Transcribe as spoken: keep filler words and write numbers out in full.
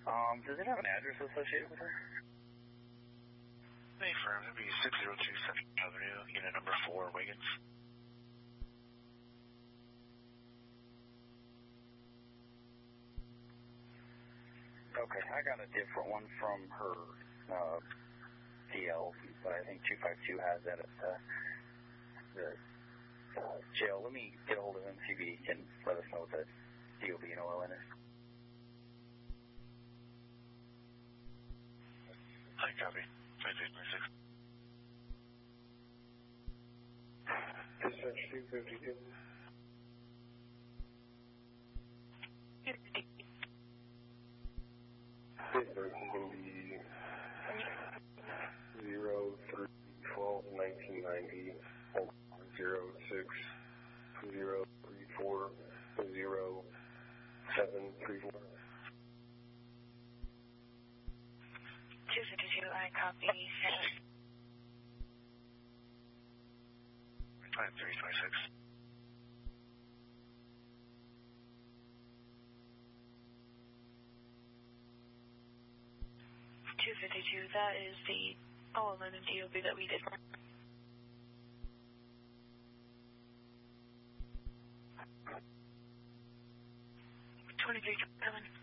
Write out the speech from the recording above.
Um, does it have an address associated with her? May firm, it'll be six oh two Central Avenue, unit number four, Wiggins. Okay, I got a different one from her uh, D L, but I think two five two has that at uh, the uh, jail. Let me get a hold of him, see if he can let us know what the D O B and O L N is. I copy. twenty-six twenty-six. Dispatch two fifty-two. His birth is going to be zero three twelve nineteen ninety, zero six zero three four zero seven three four. two fifty-two, I copy. twenty-three twenty-six. two fifty-two, that is the O L N and D O B that we did. twenty-three coming.